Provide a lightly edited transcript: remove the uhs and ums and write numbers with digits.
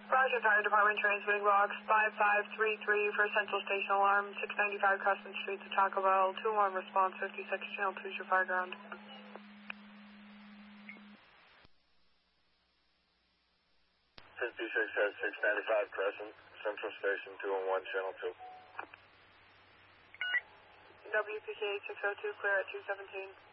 Roger, Fire Department transmitting box 5533 for Central Station Alarm, 695 Crescent Street to Taco Bell, 2-1 response, 56 channel 2 your fire ground. 56 has 695 Crescent, Central Station 211 channel 2. WPK 602 clear at 217.